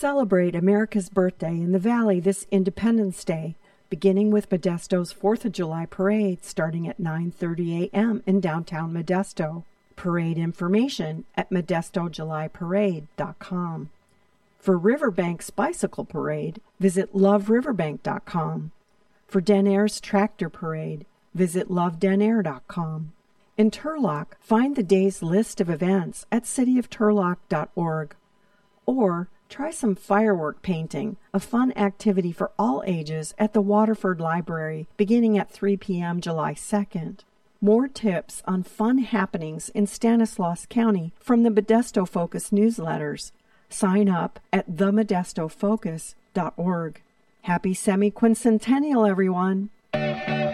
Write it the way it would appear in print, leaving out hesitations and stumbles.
Celebrate America's birthday in the Valley this Independence Day, beginning with Modesto's 4th of July parade starting at 9:30 a.m. in downtown Modesto. Parade information at modestojulyparade.com. For Riverbank's bicycle parade, visit loveriverbank.com. For Denaire's tractor parade, visit lovedenair.com. In Turlock, find the day's list of events at cityofturlock.org. Or try some firework painting, a fun activity for all ages at the Waterford Library, beginning at 3 p.m. July 2nd. More tips on fun happenings in Stanislaus County from the Modesto Focus newsletters. Sign up at themodestofocus.org. Happy semi-quincentennial, everyone!